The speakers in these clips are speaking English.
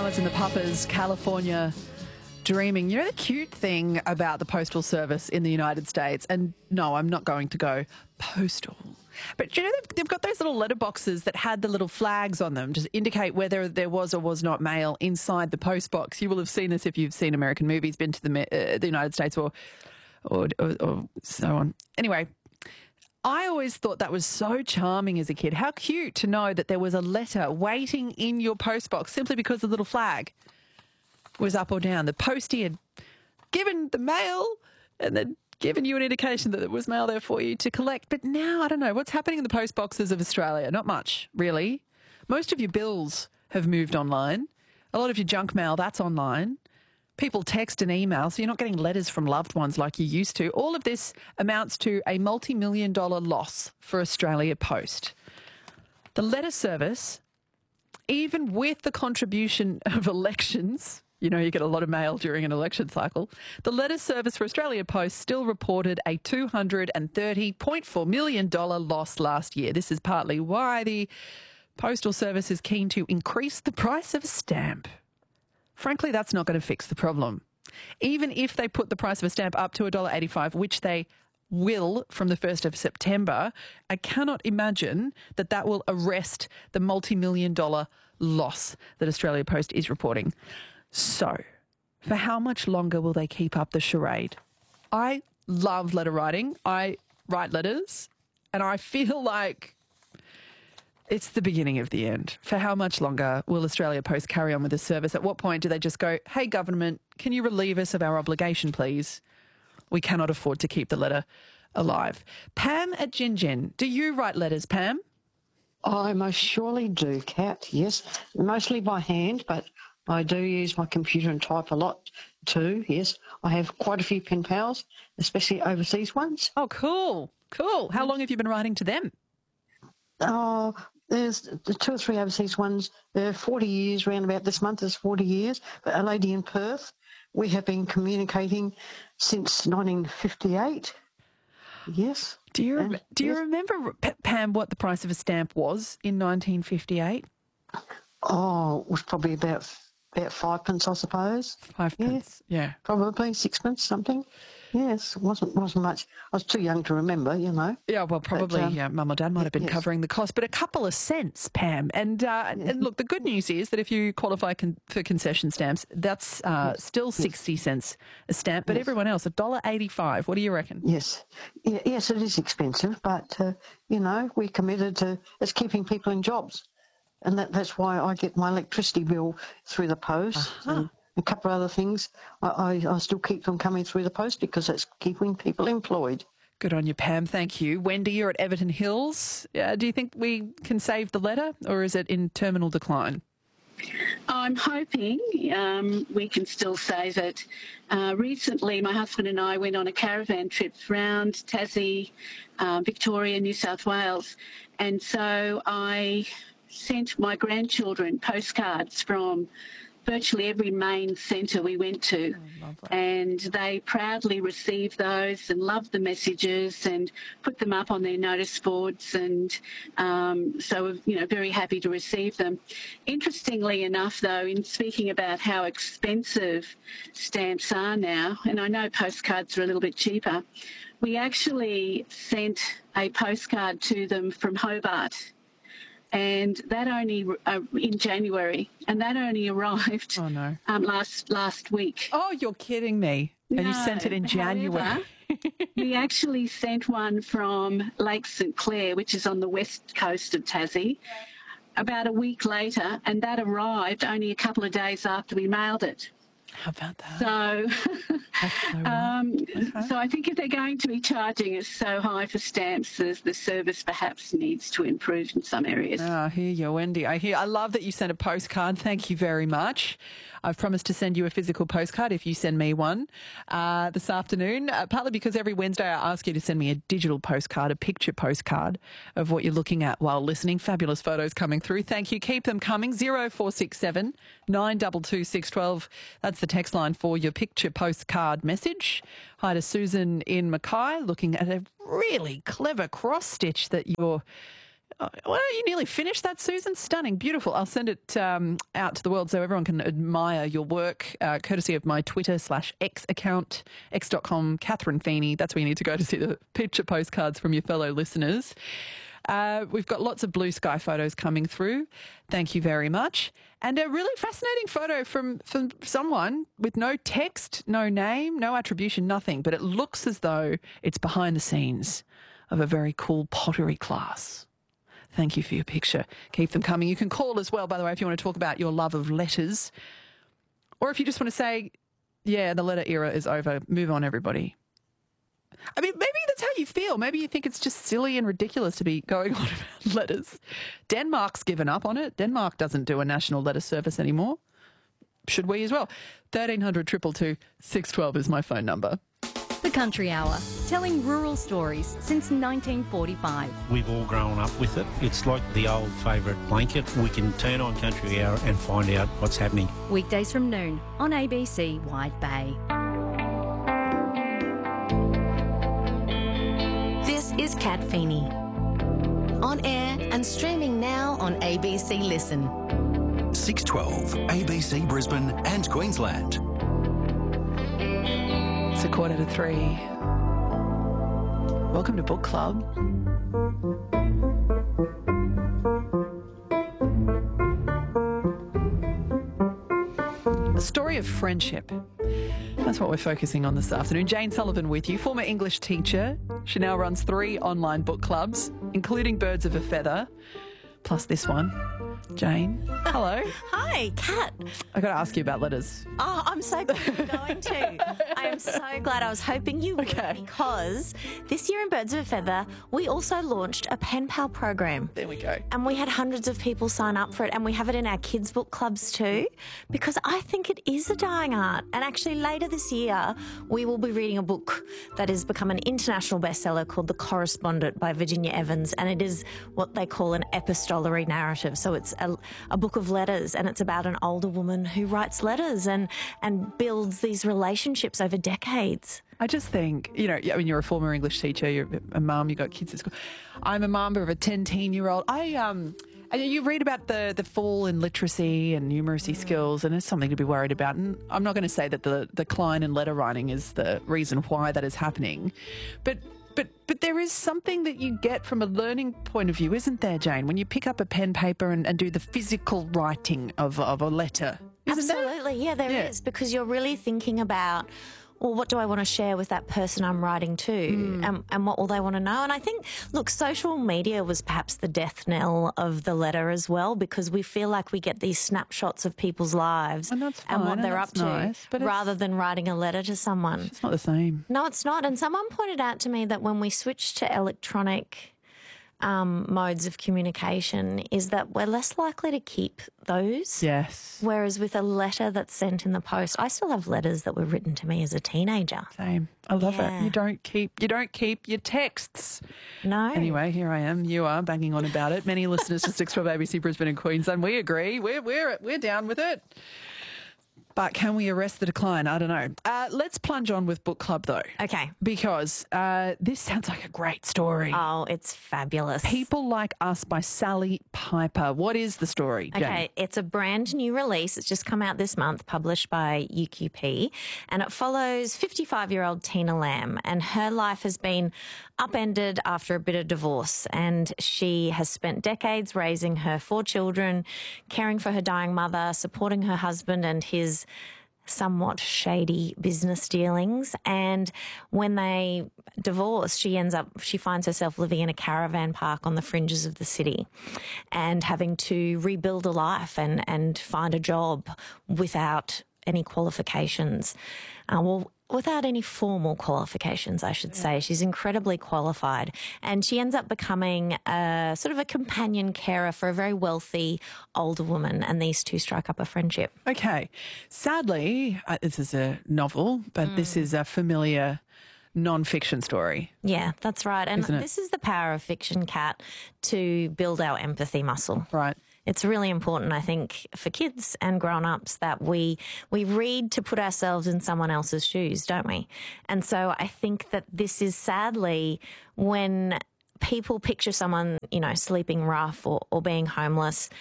Mamas and the Papas, California dreaming. You know the cute thing about the Postal Service in the United States, and no, I'm not going to go postal, but you know they've got those little letter boxes that had the little flags on them to indicate whether there was or was not mail inside the post box. You will have seen this if you've seen American movies, been to the United States or so on. Anyway, I always thought that was so charming as a kid. How cute to know that there was a letter waiting in your postbox simply because the little flag was up or down. The postie had given the mail and then given you an indication that there was mail there for you to collect. But now, I don't know, what's happening in the post boxes of Australia? Not much, really. Most of your bills have moved online. A lot of your junk mail, that's online. People text and email, so you're not getting letters from loved ones like you used to. All of this amounts to a multi-million-dollar loss for Australia Post. The letter service, even with the contribution of elections, you know, you get a lot of mail during an election cycle, the letter service for Australia Post still reported a $230.4 million loss last year. This is partly why the Postal Service is keen to increase the price of a stamp. Frankly, that's not going to fix the problem. Even if they put the price of a stamp up to $1.85, which they will from the 1st of September, I cannot imagine that that will arrest the multi-million-dollar loss that Australia Post is reporting. So, for how much longer will they keep up the charade? I love letter writing. I write letters, and I feel like it's the beginning of the end. For how much longer will Australia Post carry on with this service? At what point do they just go, hey, government, can you relieve us of our obligation, please? We cannot afford to keep the letter alive. Pam at Gin Gin, do you write letters, Pam? I most surely do, Kat, yes. Mostly by hand, but I do use my computer and type a lot too, yes. I have quite a few pen pals, especially overseas ones. Oh, cool, cool. How long have you been writing to them? Oh, there's the 2 or 3 overseas ones. They're 40 years, round about this month is 40 years. But a lady in Perth, we have been communicating since 1958. Yes. Do you remember, Pam, what the price of a stamp was in 1958? Oh, it was probably about 5 pence, I suppose. 5 pence, yeah. Probably 6 pence, something. Yes, it wasn't much. I was too young to remember, you know. Yeah, well, probably Mum or Dad might have been covering the cost, but a couple of cents, Pam. And look, the good news is that if you qualify for concession stamps, that's still 60 cents a stamp, but everyone else, $1.85. What do you reckon? Yes. Yes, it is expensive, but, you know, we're committed to it's keeping people in jobs. And that's why I get my electricity bill through the post. And a couple of other things. I still keep them coming through the post because it's keeping people employed. Good on you, Pam. Thank you. Wendy, you're at Everton Hills. Do you think we can save the letter, or is it in terminal decline? I'm hoping we can still save it. Recently, my husband and I went on a caravan trip around Tassie, Victoria, New South Wales, and so I sent my grandchildren postcards from virtually every main centre we went to, and they proudly received those and loved the messages and put them up on their notice boards, and so, you know, very happy to receive them. Interestingly enough, though, in speaking about how expensive stamps are now, and I know postcards are a little bit cheaper, we actually sent a postcard to them from Hobart, and that only in January, and that only arrived last week. Oh, you're kidding me! And you sent it in January. However, we actually sent one from Lake St Clair, which is on the west coast of Tassie, about a week later, and that arrived only a couple of days after we mailed it. How about that? So I think if they're going to be charging us so high for stamps, the service perhaps needs to improve in some areas. I hear you, Wendy. I love that you sent a postcard. Thank you very much. I've promised to send you a physical postcard if you send me one this afternoon, partly because every Wednesday I ask you to send me a digital postcard, a picture postcard of what you're looking at while listening. Fabulous photos coming through. Thank you. Keep them coming. 0467 922 612. That's the text line for your picture postcard message. Hi to Susan in Mackay, looking at a really clever cross stitch that your Well, you nearly finished that, Susan. Stunning, beautiful. I'll send it out to the world so everyone can admire your work, courtesy of my Twitter/X account, x.com, Catherine Feeney. That's where you need to go to see the picture postcards from your fellow listeners. We've got lots of blue sky photos coming through. Thank you very much. And a really fascinating photo from someone with no text, no name, no attribution, nothing. But it looks as though it's behind the scenes of a very cool pottery class. Thank you for your picture. Keep them coming. You can call as well, by the way, if you want to talk about your love of letters. Or if you just want to say, yeah, the letter era is over. Move on, everybody. I mean, maybe that's how you feel. Maybe you think it's just silly and ridiculous to be going on about letters. Denmark's given up on it. Denmark doesn't do a national letter service anymore. Should we as well? 1300 222 612 is my phone number. The Country Hour, telling rural stories since 1945. We've all grown up with it. It's like the old favourite blanket. We can turn on Country Hour and find out what's happening. Weekdays from noon on ABC Wide Bay. This is Cat Feeney. On air and streaming now on ABC Listen. 612 ABC Brisbane and Queensland. It's 3:15. Welcome to Book Club. A story of friendship. That's what we're focusing on this afternoon. Jane Sullivan with you, former English teacher. She now runs 3 online book clubs, including Birds of a Feather, plus this one. Jane, hello. Hi, Kat. I got to ask you about letters. Oh, I'm so glad you're going to. I am so glad. I was hoping you would, because this year in Birds of a Feather, we also launched a pen pal program. There we go. And we had hundreds of people sign up for it, and we have it in our kids' book clubs too, because I think it is a dying art. And actually later this year, we will be reading a book that has become an international bestseller called The Correspondent by Virginia Evans, and it is what they call an epistolary narrative. So it's a book of letters, and it's about an older woman who writes letters and builds these relationships over decades. I just think, you know, I mean, you're a former English teacher, you're a mum, you've got kids at school. I'm a mum of a 10-year-old. You read about the fall in literacy and numeracy skills, and it's something to be worried about. And I'm not going to say that the decline in letter writing is the reason why that is happening, but there is something that you get from a learning point of view, isn't there, Jane, when you pick up a pen, paper and do the physical writing of a letter? Absolutely, yeah, there is, because you're really thinking about, well, what do I want to share with that person I'm writing to, and what will they want to know? And I think, look, social media was perhaps the death knell of the letter as well, because we feel like we get these snapshots of people's lives and what they're up to, rather than writing a letter to someone. It's not the same. No, it's not. And someone pointed out to me that when we switch to electronic modes of communication, is that we're less likely to keep those. Yes. Whereas with a letter that's sent in the post, I still have letters that were written to me as a teenager. Same. I love it. You don't keep your texts. No. Anyway, here I am. You are banging on about it. Many listeners to 612 ABC Brisbane and Queensland, we agree. We're down with it. But can we arrest the decline? I don't know. Let's plunge on with Book Club, though. Okay. Because this sounds like a great story. Oh, it's fabulous. People Like Us by Sally Piper. What is the story, Jane? Okay, it's a brand new release. It's just come out this month, published by UQP, and it follows 55-year-old Tina Lamb, and her life has been upended after a bit of divorce, and she has spent decades raising her 4 children, caring for her dying mother, supporting her husband and his somewhat shady business dealings. And when they divorce, she finds herself living in a caravan park on the fringes of the city and having to rebuild a life and find a job without any qualifications. Without any formal qualifications, I should say. She's incredibly qualified, and she ends up becoming a sort of a companion carer for a very wealthy older woman, and these two strike up a friendship. Okay. Sadly, this is a novel, but this is a familiar non-fiction story. Yeah, that's right. And this is the power of fiction, Kat, to build our empathy muscle. Right. It's really important, I think, for kids and grown-ups that we read to put ourselves in someone else's shoes, don't we? And so I think that this is sadly when people picture someone, sleeping rough or being homeless,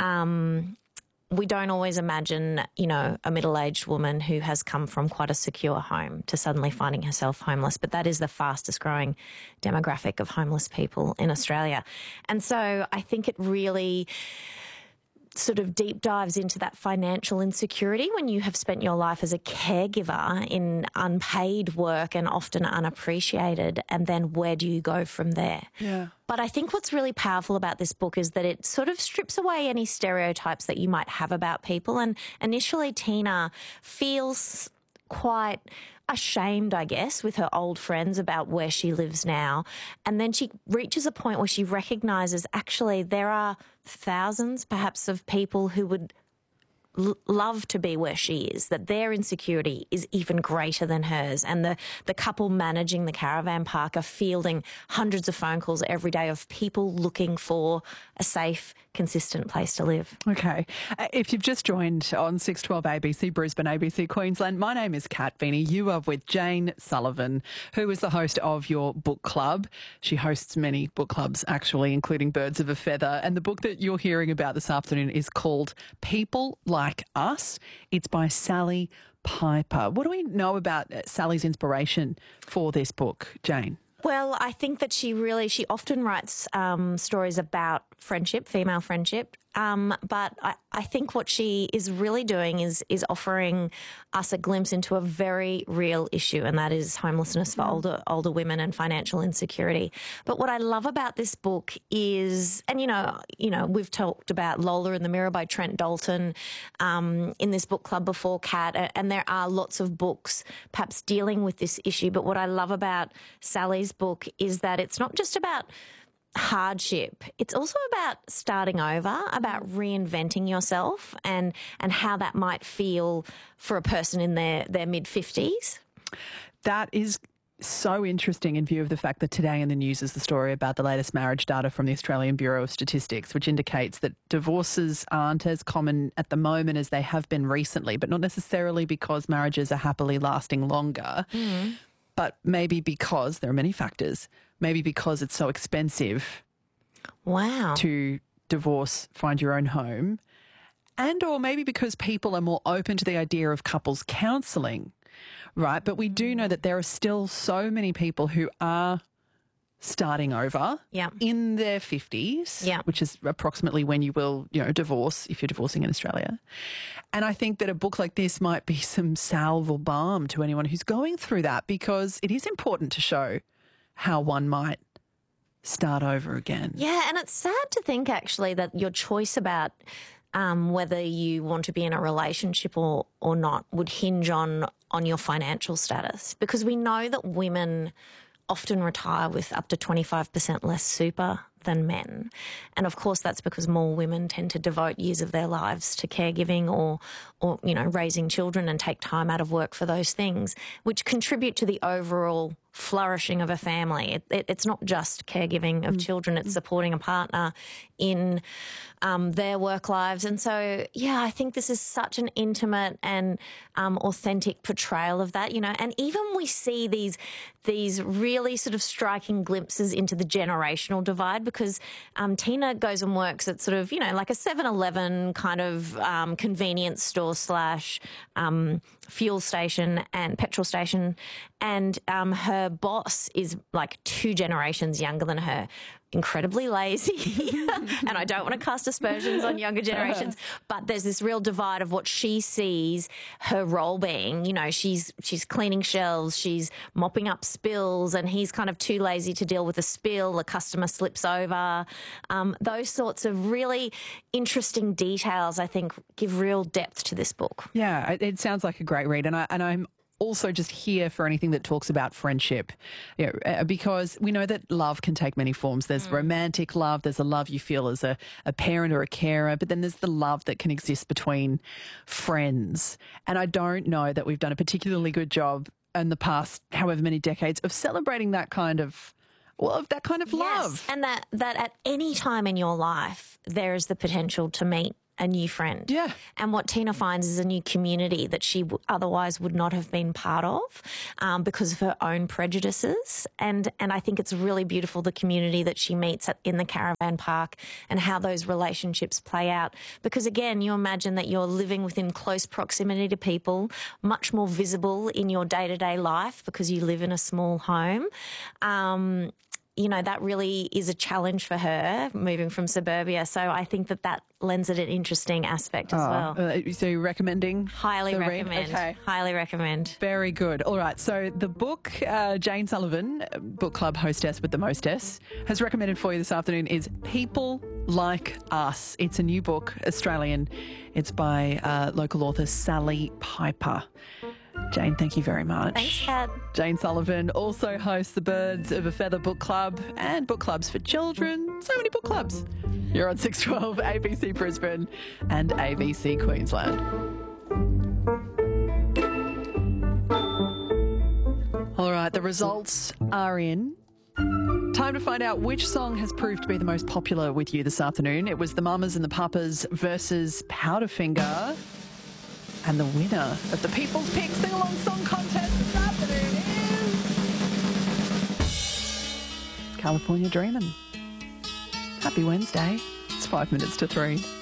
we don't always imagine, a middle-aged woman who has come from quite a secure home to suddenly finding herself homeless. But that is the fastest growing demographic of homeless people in Australia. And so I think it really sort of deep dives into that financial insecurity when you have spent your life as a caregiver in unpaid work and often unappreciated, and then where do you go from there? Yeah. But I think what's really powerful about this book is that it sort of strips away any stereotypes that you might have about people. And initially Tina feels quite ashamed, I guess, with her old friends about where she lives now. And then she reaches a point where she recognises actually there are thousands perhaps of people who would love to be where she is, that their insecurity is even greater than hers. And the couple managing the caravan park are fielding hundreds of phone calls every day of people looking for a safe, consistent place to live. Okay. If you've just joined on 612 ABC Brisbane, ABC Queensland, my name is Kat Feeney. You are with Jane Sullivan, who is the host of your book club. She hosts many book clubs, actually, including Birds of a Feather. And the book that you're hearing about this afternoon is called People Like Us. It's by Sally Piper. What do we know about Sally's inspiration for this book, Jane? Well, I think that she often writes stories about friendship, female friendship. But I think what she is really doing is offering us a glimpse into a very real issue, and that is homelessness for older women and financial insecurity. But what I love about this book is, and we've talked about Lola in the Mirror by Trent Dalton in this book club before, Kat, and there are lots of books perhaps dealing with this issue. But what I love about Sally's book is that it's not just about hardship. It's also about starting over, about reinventing yourself and how that might feel for a person in their mid-50s. That is so interesting in view of the fact that today in the news is the story about the latest marriage data from the Australian Bureau of Statistics, which indicates that divorces aren't as common at the moment as they have been recently, but not necessarily because marriages are happily lasting longer, but maybe because there are many factors. Maybe because it's so expensive to divorce, find your own home, and or maybe because people are more open to the idea of couples counselling, right? But we do know that there are still so many people who are starting over in their 50s, which is approximately when you will, divorce if you're divorcing in Australia. And I think that a book like this might be some salve or balm to anyone who's going through that, because it is important to show how one might start over again. Yeah, and it's sad to think actually that your choice about whether you want to be in a relationship or not would hinge on your financial status, because we know that women often retire with up to 25% less super than men. And of course that's because more women tend to devote years of their lives to caregiving or raising children and take time out of work for those things, which contribute to the overall flourishing of a family. It's not just caregiving of children, it's supporting a partner in their work lives. And so, I think this is such an intimate and authentic portrayal of that, and even we see these really sort of striking glimpses into the generational divide, because Tina goes and works at sort of, like a 7-Eleven kind of convenience store / fuel station and petrol station, and her boss is like 2 generations younger than her. Incredibly lazy, and I don't want to cast aspersions on younger generations, but there's this real divide of what she sees her role being. She's cleaning shelves, she's mopping up spills, and he's kind of too lazy to deal with a spill, a customer slips over. Those sorts of really interesting details, I think, give real depth to this book. Yeah, it sounds like a great read, and I'm also just here for anything that talks about friendship, because we know that love can take many forms. There's romantic love, there's a love you feel as a parent or a carer, but then there's the love that can exist between friends. And I don't know that we've done a particularly good job in the past however many decades of celebrating that kind of love. And that at any time in your life there is the potential to meet a new friend. Yeah. And what Tina finds is a new community that she otherwise would not have been part of because of her own prejudices. And I think it's really beautiful, the community that she meets in the caravan park and how those relationships play out. Because, again, you imagine that you're living within close proximity to people, much more visible in your day-to-day life because you live in a small home. You know, that really is a challenge for her moving from suburbia. So I think that lends it an interesting aspect as well. So you're recommending? Highly recommend. Okay. Highly recommend. Very good. All right. So the book, Jane Sullivan, book club hostess with the mostess, has recommended for you this afternoon is People Like Us. It's a new book, Australian. It's by local author Sally Piper. Jane, thank you very much. Thanks, Kat. Jane Sullivan also hosts the Birds of a Feather book club and book clubs for children. So many book clubs. You're on 612 ABC Brisbane and ABC Queensland. All right, the results are in. Time to find out which song has proved to be the most popular with you this afternoon. It was the Mamas and the Papas versus Powderfinger. And the winner of the People's Pick Sing-Along Song Contest this afternoon is California Dreamin'. Happy Wednesday. It's 5 minutes to 3.